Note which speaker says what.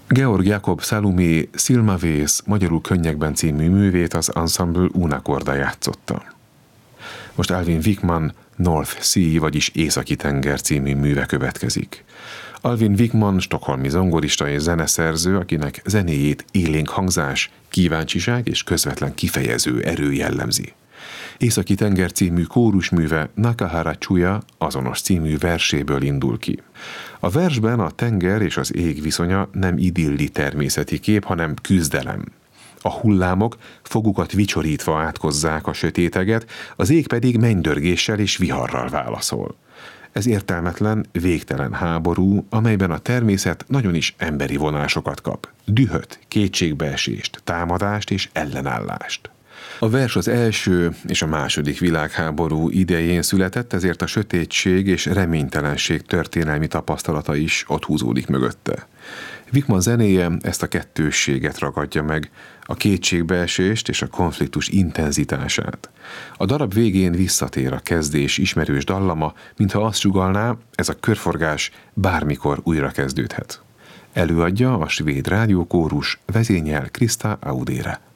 Speaker 1: Georg Jakob Salomé Szilmavész magyarul Könnyekben című művét az Ensemble Unacorda játszotta. Most Alvin Wickman North Sea, vagyis Északi tenger című műve következik. Alvin Wickman stockholmi zongorista és zeneszerző, akinek zenéjét élénk hangzás, kíváncsiság és közvetlen kifejező erő jellemzi. Északi tenger című kórusműve Nakahara Chuya azonos című verséből indul ki. A versben a tenger és az ég viszonya nem idilli természeti kép, hanem küzdelem. A hullámok fogukat vicsorítva átkozzák a sötéteget, az ég pedig mennydörgéssel és viharral válaszol. Ez értelmetlen, végtelen háború, amelyben a természet nagyon is emberi vonásokat kap. Dühöt, kétségbeesést, támadást és ellenállást. A vers az első és a második világháború idején született, ezért a sötétség és reménytelenség történelmi tapasztalata is ott húzódik mögötte. Wickman zenéje ezt a kettősséget ragadja meg, a kétségbeesést és a konfliktus intenzitását. A darab végén visszatér a kezdés ismerős dallama, mintha azt sugallná, ez a körforgás bármikor újra kezdődhet. Előadja a svéd rádiókórus, vezényel Krista Audére.